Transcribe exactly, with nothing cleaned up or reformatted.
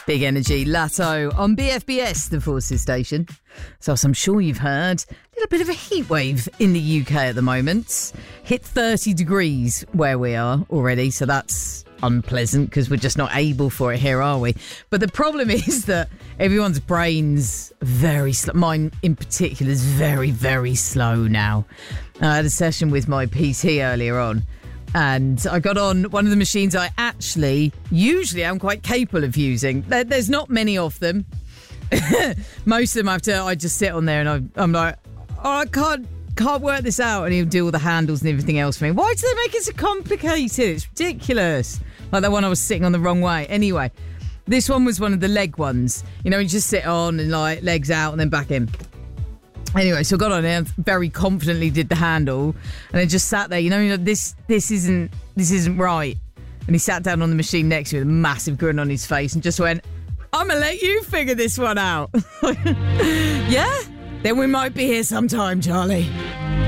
Big Energy, Latto on B F B S, the Forces station. So as I'm sure you've heard, a little bit of a heat wave in the U K at the moment. Hit thirty degrees where we are already, so that's unpleasant because we're just not able for it here, are we? But the problem is that everyone's brain's very slow. Mine in particular is very, very slow now. I had a session with my P T earlier on, and I got on one of the machines I actually, usually am quite capable of using. There, there's not many of them. Most of them I have to, I just sit on there and I, I'm like, oh, I can't, can't work this out. And he'll do all the handles and everything else for me. Why do they make it so complicated? It's ridiculous. Like that one I was sitting on the wrong way. Anyway, this one was one of the leg ones. You know, you just sit on and like legs out and then back in. Anyway, so I got on there and very confidently did the handle, and then just sat there. You know, you know, this this isn't this isn't right. And he sat down on the machine next to me with a massive grin on his face and just went, "I'm gonna let you figure this one out." Yeah, then we might be here sometime, Charlie.